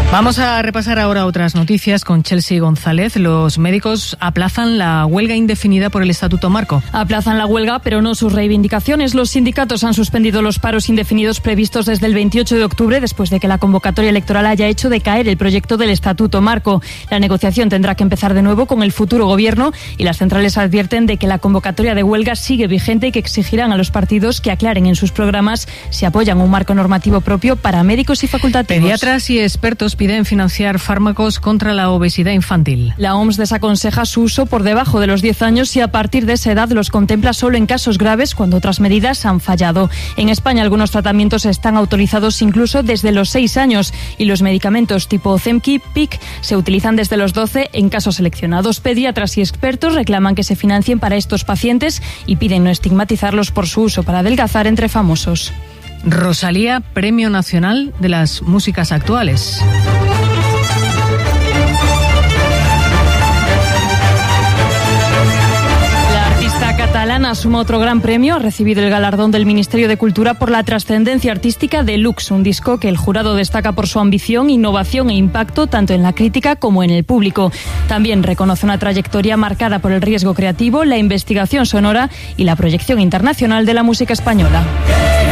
Vamos a repasar ahora otras noticias con Chelsea González. Los médicos aplazan la huelga indefinida por el Estatuto Marco. Aplazan la huelga, pero no sus reivindicaciones. Los sindicatos han suspendido los paros indefinidos previstos desde el 28 de octubre, después de que la convocatoria electoral haya hecho decaer el proyecto del Estatuto Marco. La negociación tendrá que empezar de nuevo con el futuro gobierno y las centrales advierten de que la convocatoria de huelga sigue vigente y que exigirán a los partidos que aclaren en sus programas si apoyan un marco normativo propio para médicos y facultativos. Pediatras y expertos piden financiar fármacos contra la obesidad infantil. La OMS desaconseja su uso por debajo de los 10 años y a partir de esa edad los contempla solo en casos graves cuando otras medidas han fallado. En España algunos tratamientos están autorizados incluso desde los 6 años y los medicamentos tipo Ozempic, PIC, se utilizan desde los 12 en casos seleccionados. Pediatras y expertos reclaman que se financien para estos pacientes y piden no estigmatizarlos por su uso para adelgazar entre famosos. Rosalía, Premio Nacional de las Músicas Actuales. La artista catalana suma otro gran premio. Ha recibido el galardón del Ministerio de Cultura por la trascendencia artística de Lux, un disco que el jurado destaca por su ambición, innovación e impacto tanto en la crítica como en el público. También reconoce una trayectoria marcada por el riesgo creativo, la investigación sonora y la proyección internacional de la música española.